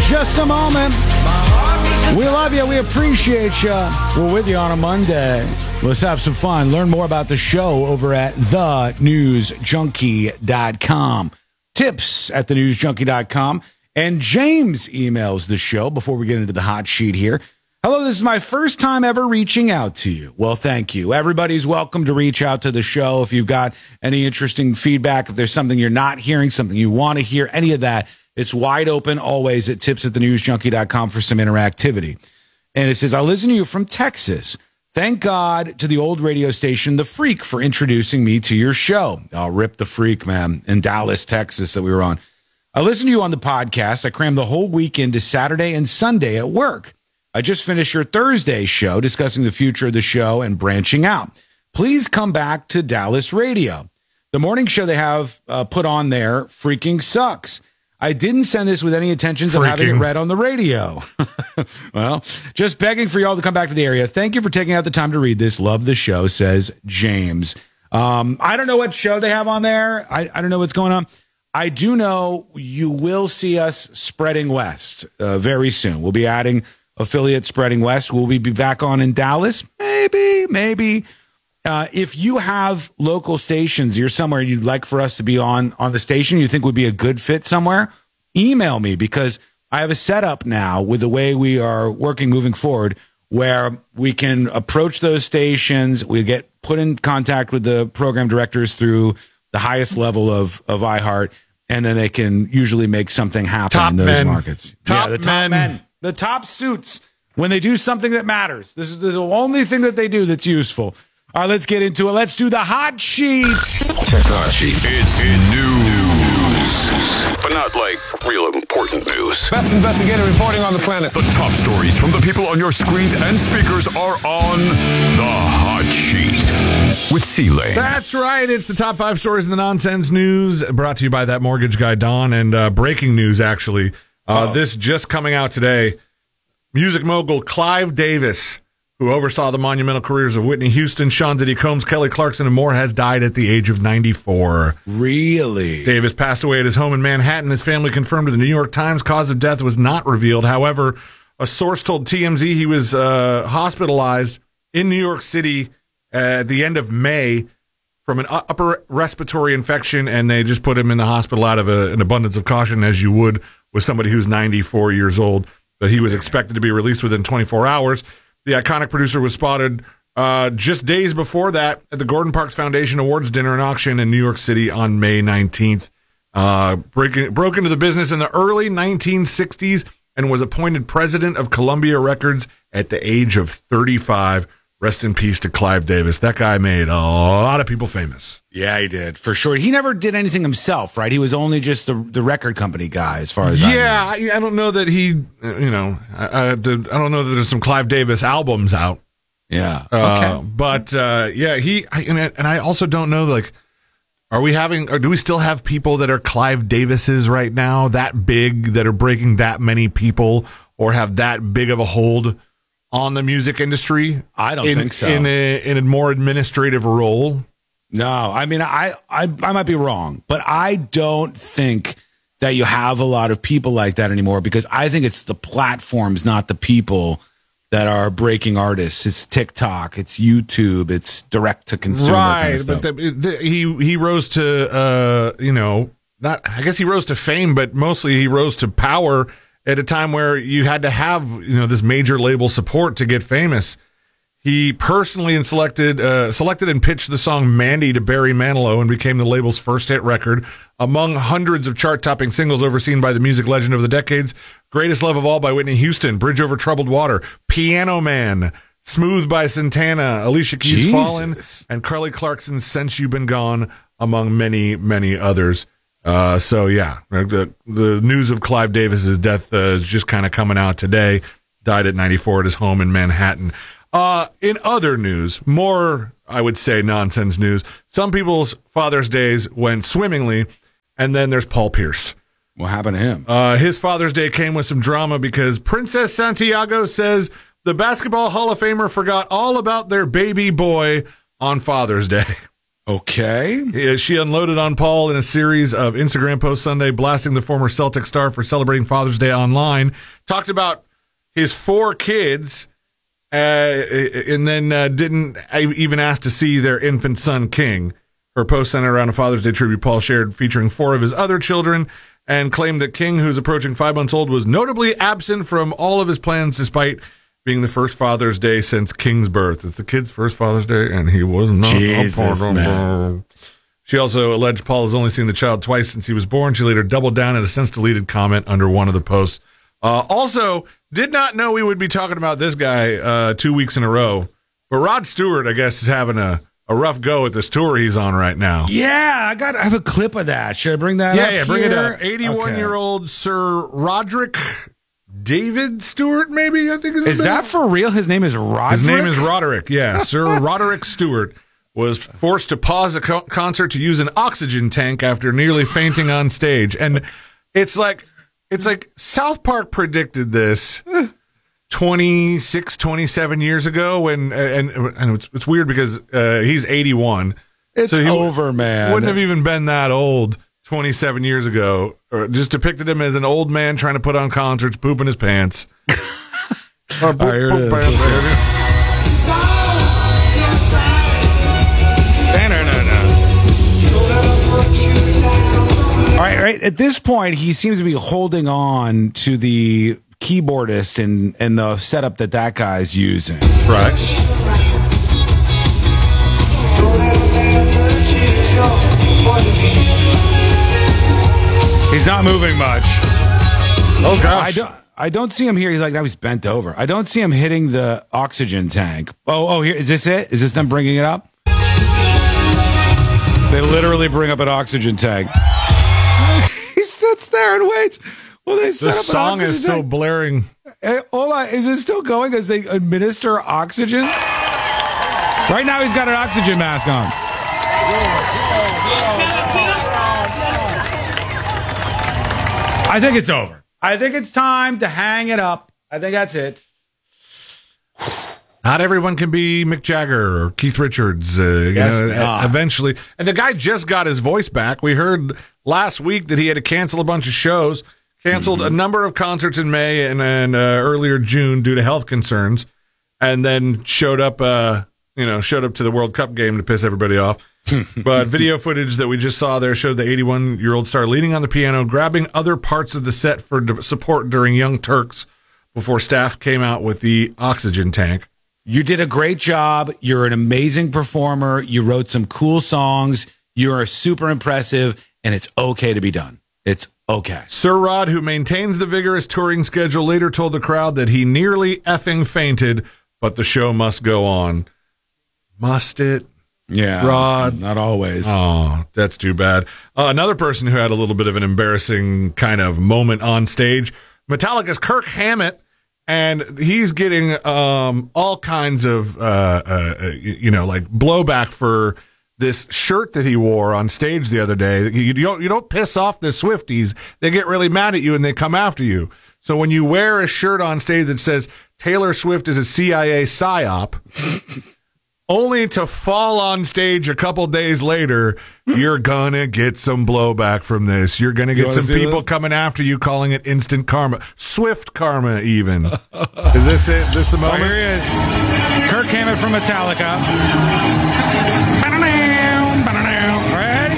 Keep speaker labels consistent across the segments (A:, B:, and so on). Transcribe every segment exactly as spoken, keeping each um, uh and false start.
A: just a moment. We love you. We appreciate you. We're with you on a Monday. Let's have some fun. Learn more about the show over at the news junkie dot com. Tips at the news junkie dot com. And James emails the show before we get into the hot sheet here. Hello, this is my first time ever reaching out to you. Well, thank you. Everybody's welcome to reach out to the show if you've got any interesting feedback, if there's something you're not hearing, something you want to hear, any of that. It's wide open always at tips at the news junkie dot com for some interactivity. And it says, I listen to you from Texas. Thank God to the old radio station, The Freak, for introducing me to your show. I'll rip The Freak, man, in Dallas, Texas that we were on. I listened to you on the podcast. I crammed the whole weekend to Saturday and Sunday at work. I just finished your Thursday show discussing the future of the show and branching out. Please come back to Dallas radio. The morning show they have uh, put on there freaking sucks. I didn't send this with any intentions of having it read on the radio. Well, just begging for y'all to come back to the area. Thank you for taking out the time to read this. Love the show, says James. Um, I don't know what show they have on there. I, I don't know what's going on. I do know you will see us spreading west uh, very soon. We'll be adding affiliate spreading west. Will we be back on in Dallas? Maybe, maybe. Uh, if you have local stations, you're somewhere you'd like for us to be on on the station, you think would be a good fit somewhere, email me, because I have a setup now with the way we are working moving forward where we can approach those stations. We get put in contact with the program directors through the highest level of, of iHeart, and then they can usually make something happen
B: top
A: in those
B: men.
A: markets.
B: Top
A: yeah, the top men. men. The top suits, when they do something that matters. This is the only thing that they do that's useful. All right, let's get into it. Let's do the hot sheet.
C: Check the hot sheet. It's news, but not like real important news.
D: Best investigative reporting on the planet.
C: The top stories from the people on your screens and speakers are on the hot sheet with C-Lane.
B: That's right. It's the top five stories in the nonsense news, brought to you by that mortgage guy, Don. And uh, breaking news, actually. Uh, this just coming out today. Music mogul Clive Davis, who oversaw the monumental careers of Whitney Houston, Sean Diddy Combs, Kelly Clarkson, and more, has died at the age of ninety-four.
A: Really?
B: Davis passed away at his home in Manhattan. His family confirmed to the New York Times cause of death was not revealed. However, a source told T M Z he was uh, hospitalized in New York City at the end of May from an upper respiratory infection, and they just put him in the hospital out of a, an abundance of caution, as you would with somebody who's ninety-four years old. But he was expected to be released within twenty-four hours. The iconic producer was spotted uh, just days before that at the Gordon Parks Foundation Awards dinner and auction in New York City on May nineteenth. Uh, breaking, broke into the business in the early nineteen sixties and was appointed president of Columbia Records at the age of thirty-five. Rest in peace to Clive Davis. That guy made a lot of people famous.
A: Yeah, he did, for sure. He never did anything himself, right? He was only just the the record company guy, as far as
B: yeah,
A: I know.
B: I, I don't know that he, you know, I, I, I don't know that there's some Clive Davis albums out.
A: Yeah.
B: Uh,
A: okay.
B: But, uh, yeah, he, I, and, I, and I also don't know, like, are we having, or do we still have people that are Clive Davises right now, that big, that are breaking that many people, or have that big of a hold on the music industry?
A: I don't
B: in,
A: think so.
B: In a, in a more administrative role?
A: No, I mean, I, I, I might be wrong, but I don't think that you have a lot of people like that anymore, because I think it's the platforms, not the people, that are breaking artists. It's TikTok, it's YouTube, it's direct to consumer.
B: Right,
A: kind of
B: but the, the, he he rose to, uh, you know, not, I guess he rose to fame, but mostly he rose to power at a time where you had to have, you know, this major label support to get famous. He personally and selected, uh, selected and pitched the song Mandy to Barry Manilow and became the label's first hit record. Among hundreds of chart-topping singles overseen by the music legend of the decades, Greatest Love of All by Whitney Houston, Bridge Over Troubled Water, Piano Man, Smooth by Santana, Alicia Keys'
A: Jesus.
B: Fallen, and Kelly Clarkson's Since You've Been Gone, among many, many others. Uh, so, yeah, the, the news of Clive Davis's death uh, is just kind of coming out today. Died at ninety-four at his home in Manhattan. Uh, in other news, more, I would say, nonsense news, some people's Father's Days went swimmingly, and then there's Paul Pierce.
A: What happened to him?
B: Uh, his Father's Day came with some drama because Princess Santiago says the Basketball Hall of Famer forgot all about their baby boy on Father's Day.
A: Okay.
B: Yeah, she unloaded on Paul in a series of Instagram posts Sunday, blasting the former Celtic star for celebrating Father's Day online. Talked about his four kids, uh, and then uh, didn't even ask to see their infant son, King. Her post centered around a Father's Day tribute Paul shared featuring four of his other children, and claimed that King, who's approaching five months old, was notably absent from all of his plans despite being the first Father's Day since King's birth. It's the kid's first Father's Day, and he was not
A: Jesus,
B: a part of
A: man.
B: She also alleged Paul has only seen the child twice since he was born. She later doubled down in a since-deleted comment under one of the posts. Uh, also, did not know we would be talking about this guy uh, two weeks in a row, but Rod Stewart, I guess, is having a a rough go at this tour he's on right now.
A: Yeah, I got. I have a clip of that. Should I bring that
B: Yeah,
A: up?
B: yeah, bring it
A: here?
B: up. eighty-one-year-old Sir Roderick David Stewart, maybe, I think is his
A: Is
B: name.
A: that for real? His name is Roderick?
B: His name is Roderick, yeah. Sir Roderick Stewart was forced to pause a co- concert to use an oxygen tank after nearly fainting on stage. And it's like, it's like South Park predicted this twenty-six, twenty-seven years ago, when and, and it's, it's weird because uh, he's eighty-one.
A: It's
B: so he
A: over, man.
B: Wouldn't have even been that old twenty-seven years ago. Or just depicted him as an old man trying to put on concerts, pooping his pants. Or poop,
A: Oh, here it
B: poop,
A: is.
B: pants, baby.
A: All right, right. At this point, he seems to be holding on to the keyboardist and, and the setup that that guy's using.
B: Right.
A: He's not moving much.
B: Oh,
A: I
B: gosh.
A: don't. I don't see him here. He's like now he's bent over. I don't see him hitting the oxygen tank. Oh, oh, here is this it? Is this them bringing it up? They literally bring up an oxygen tank. He sits there and waits. Well, they set
B: The
A: up an
B: song
A: oxygen
B: is still
A: tank.
B: blaring.
A: Hey, hold on. Is it still going as they administer oxygen? Right now, he's got an oxygen mask on. I think it's over. I think it's time to hang it up. I think that's it.
B: Not everyone can be Mick Jagger or Keith Richards. Uh, you
A: Yes,
B: know,
A: not.
B: eventually. And the guy just got his voice back. We heard last week that he had to cancel a bunch of shows, canceled
A: Mm-hmm.
B: a number of concerts in May and then uh, earlier June due to health concerns, and then showed up, uh, you know, showed up to the World Cup game to piss everybody off. But video footage that we just saw there showed the eighty-one-year-old star leaning on the piano, grabbing other parts of the set for d- support during Young Turks before staff came out with the oxygen tank.
A: You did a great job. You're an amazing performer. You wrote some cool songs. You're super impressive, and it's okay to be done. It's okay.
B: Sir Rod, who maintains the vigorous touring schedule, later told the crowd that he nearly effing fainted, but the show must go on. Must it?
A: Yeah.
B: Rod.
A: Not always.
B: Oh, that's too bad. Uh, another person who had a little bit of an embarrassing kind of moment on stage, Metallica's Kirk Hammett, and he's getting um, all kinds of, uh, uh, you know, like blowback for this shirt that he wore on stage the other day. You, you don't you don't piss off the Swifties. They get really mad at you and they come after you. So when you wear a shirt on stage that says Taylor Swift is a C I A psyop, only to fall on stage a couple days later, you're gonna get some blowback from this. You're gonna get
A: wanna
B: some
A: see
B: people
A: this?
B: coming after you, calling it instant karma, Swift karma, even. Is this it? This the
A: Oh,
B: moment?
A: here he is. Kirk Hammett from Metallica. Ready?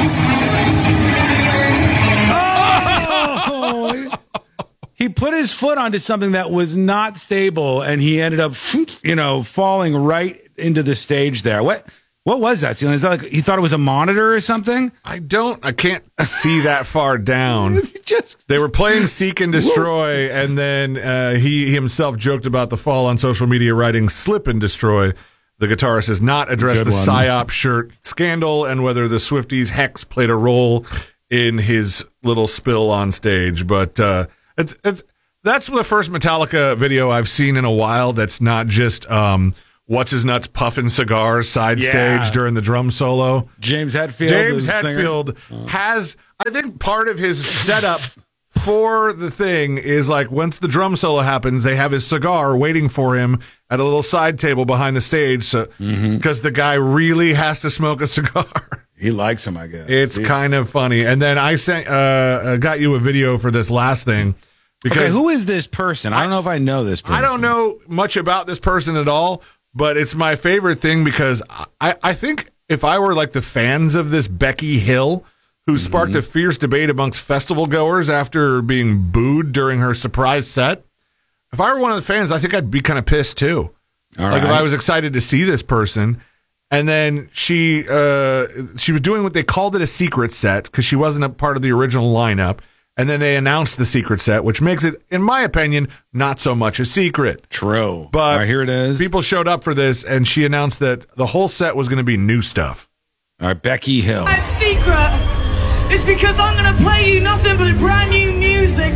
A: Oh! He put his foot onto something that was not stable, and he ended up, you know, falling right into the stage there. What? What was that? Is that like he thought it was a monitor or something?
B: I don't. I can't see that far down.
A: Just
B: They were playing Seek and Destroy, and then uh, he himself joked about the fall on social media, writing "Slip and Destroy." The guitarist has not addressed
A: Good
B: the
A: one.
B: PSYOP shirt scandal and whether the Swifties' Hex played a role in his little spill on stage. But uh, it's it's that's the first Metallica video I've seen in a while that's not just um, what's his nuts puffing cigars side
A: Yeah.
B: stage during the drum solo.
A: James Hetfield.
B: James
A: is the singer.
B: Hetfield has, I think, part of his setup for the thing is like once the drum solo happens, they have his cigar waiting for him at a little side table behind the stage, so because mm-hmm. the guy really has to smoke a cigar.
A: He likes him, I guess.
B: It's
A: he,
B: kind of funny. And then I sent, uh, got you a video for this last thing. Because
A: okay, who is this person? I don't know if I know this person.
B: I don't know much about this person at all, but it's my favorite thing because I, I think if I were like the fans of this Becky Hill, who sparked mm-hmm. a fierce debate amongst festival goers after being booed during her surprise set, if I were one of the fans, I think I'd be kind of pissed too.
A: All
B: like
A: right.
B: if I was excited to see this person, and then she uh, she was doing what they called it a secret set because she wasn't a part of the original lineup. And then they announced the secret set, which makes it, in my opinion, not so much a secret.
A: True.
B: But
A: right, here it is.
B: People showed up for this, and she announced that the whole set was going to be new stuff.
A: All right, Becky Hill.
E: That secret is because I'm going to play you nothing but brand new music.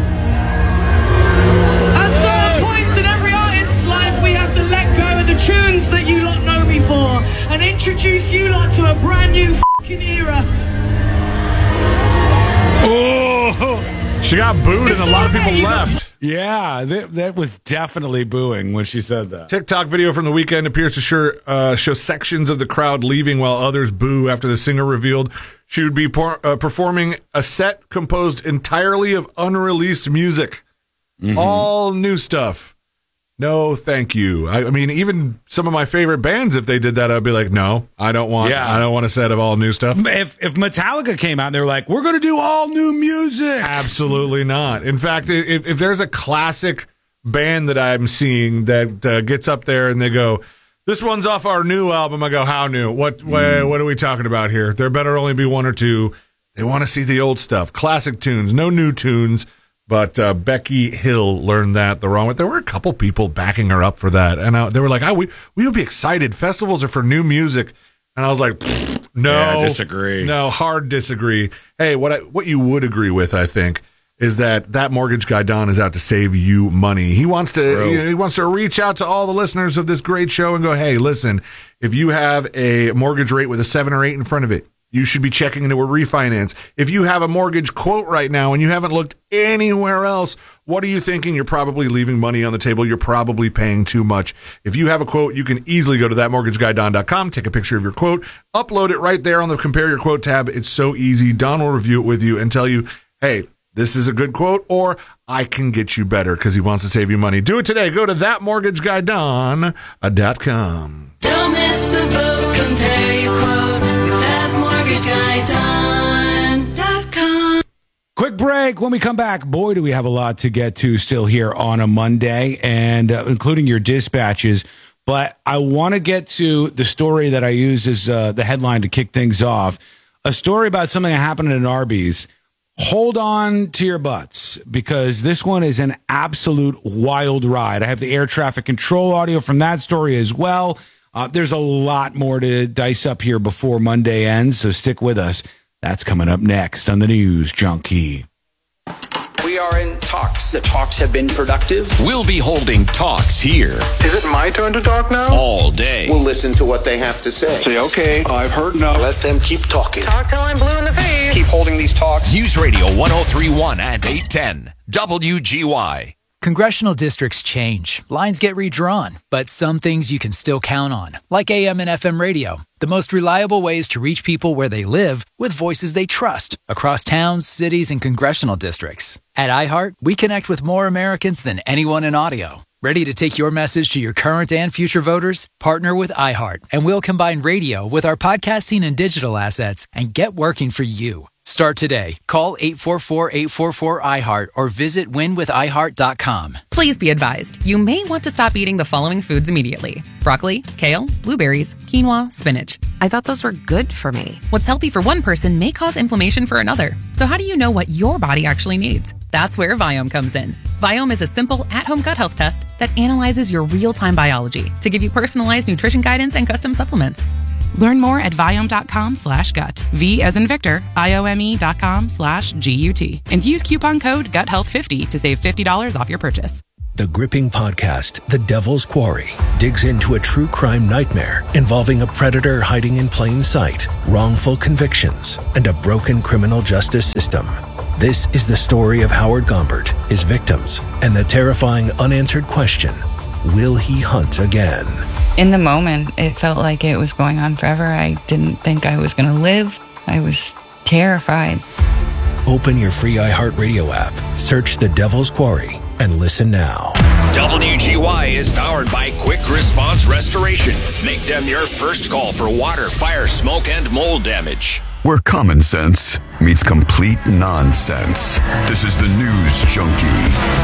E: At certain points in every artist's life, we have to let go of the tunes that you lot know me for and introduce you lot to a brand new fucking era.
B: Oh, she got booed and a lot of people left.
A: Yeah, that, that was definitely booing when she said that.
B: TikTok video from the weekend appears to show, uh, show sections of the crowd leaving while others boo after the singer revealed she would be por- uh, performing a set composed entirely of unreleased music. Mm-hmm. All new stuff. No, thank you. I, I mean, even some of my favorite bands, if they did that, I'd be like, no, I don't want. Yeah. I don't want a set of all new stuff.
A: If if Metallica came out and they were like, we're going to do all new music,
B: absolutely not. In fact, if if there's a classic band that I'm seeing that uh, gets up there and they go, this one's off our new album, I go, how new? What mm. what are we talking about here? There better only be one or two. They want to see the old stuff, classic tunes, no new tunes. But uh, Becky Hill learned that the wrong way. There were a couple people backing her up for that. And uh, they were like, oh, we, we would be excited. Festivals are for new music. And I was like, no.
A: Yeah, disagree.
B: No, hard disagree. Hey, what I, what you would agree with, I think, is that that mortgage guy, Don, is out to save you money. He wants to you know, he wants to reach out to all the listeners of this great show and go, hey, listen, if you have a mortgage rate with a seven or eight in front of it, you should be checking into a refinance. If you have a mortgage quote right now and you haven't looked anywhere else, what are you thinking? You're probably leaving money on the table. You're probably paying too much. If you have a quote, you can easily go to that mortgage guy don dot com, take a picture of your quote, upload it right there on the Compare Your Quote tab. It's so easy. Don will review it with you and tell you, hey, this is a good quote, or I can get you better because he wants to save you money. Do it today. Go to that mortgage guy don dot com.
F: Don't miss the boat. Compare your quote.
A: Quick break. When we come back, boy, do we have a lot to get to still here on a Monday, and uh, including your dispatches. But I want to get to the story that I use as uh, the headline to kick things off. A story about something that happened at an Arby's. Hold on to your butts because this one is an absolute wild ride. I have the air traffic control audio from that story as well. Uh, there's a lot more to dice up here before Monday ends, so stick with us. That's coming up next on the News Junkie.
G: We are in talks. The talks have been productive.
H: We'll be holding talks here.
I: Is it my turn to talk now?
H: All day.
G: We'll listen to what they have to say.
I: Say, okay, I've heard enough.
G: Let them keep talking.
E: Talk till I'm blue in the face.
G: Keep holding these talks.
H: News Radio one oh three point one and eight ten W G Y.
J: Congressional districts change, lines get redrawn, but some things you can still count on, like A M and F M radio, the most reliable ways to reach people where they live with voices they trust across towns, cities, and congressional districts. At iHeart, we connect with more Americans than anyone in audio. Ready to take your message to your current and future voters? Partner with iHeart, and we'll combine radio with our podcasting and digital assets and get working for you. Start today. Call eight four four, eight four four, I heart or visit win with i heart dot com.
K: Please be advised, you may want to stop eating the following foods immediately. Broccoli, kale, blueberries, quinoa, spinach.
L: I thought those were good for me.
K: What's healthy for one person may cause inflammation for another. So how do you know what your body actually needs? That's where Viome comes in. Viome is a simple at-home gut health test that analyzes your real-time biology to give you personalized nutrition guidance and custom supplements.
M: Learn more at Viome.com slash gut. V as in Victor, I-O-M-E dot com slash G-U-T. And use coupon code gut health fifty to save fifty dollars off your purchase.
N: The gripping podcast, The Devil's Quarry, digs into a true crime nightmare involving a predator hiding in plain sight, wrongful convictions, and a broken criminal justice system. This is the story of Howard Gombert, his victims, and the terrifying unanswered question, will he hunt again?
O: In the moment, it felt like it was going on forever. I didn't think I was going to live. I was terrified.
N: Open your free iHeartRadio app, search The Devil's Quarry, and listen now.
H: W G Y is powered by Quick Response Restoration. Make them your first call for water, fire, smoke, and mold damage.
C: Where common sense meets complete nonsense. This is the News Junkie.